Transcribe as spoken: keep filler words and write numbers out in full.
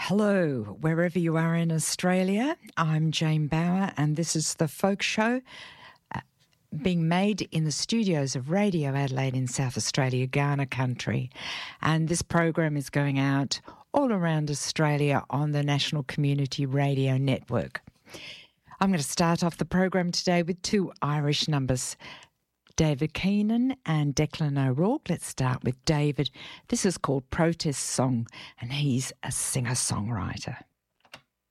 Hello, wherever you are in Australia. I'm Jane Bauer, and this is The Folk Show, uh, being made in the studios of Radio Adelaide in South Australia, Kaurna country. And this program is going out all around Australia on the National Community Radio Network. I'm going to start off the program today with two Irish numbers, David Keenan and Declan O'Rourke. Let's start with David. This is called Protest Song, and he's a singer-songwriter.